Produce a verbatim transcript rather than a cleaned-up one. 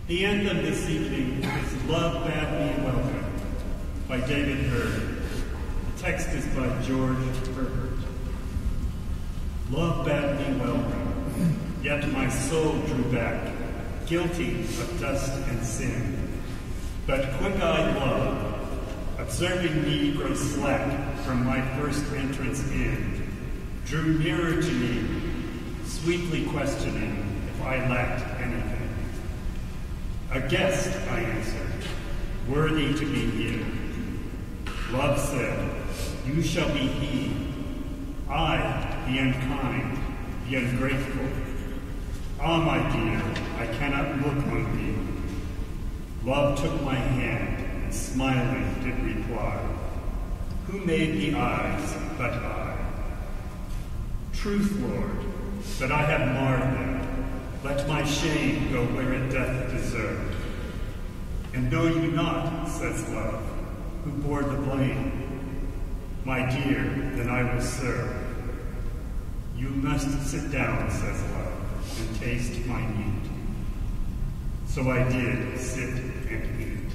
The anthem this evening is Love Bade Me Welcome by David Hurd. The text is by George Herbert. Love bade me welcome, yet my soul drew back, guilty of dust and sin. But quick-eyed love, observing me grow slack from my first entrance in, drew nearer to me, sweetly questioning if I lacked anything. A guest, I answered, worthy to be here. Love said, you shall be he. I, the unkind, the ungrateful. Ah, my dear, I cannot look on thee. Love took my hand and smiling did reply, who made the eyes but I? Truth, Lord, that I have marred them. Let my shame go where it doth deserve. And know you not, says love, who bore the blame? My dear, then I will serve. You must sit down, says love, and taste my meat. So I did sit and eat.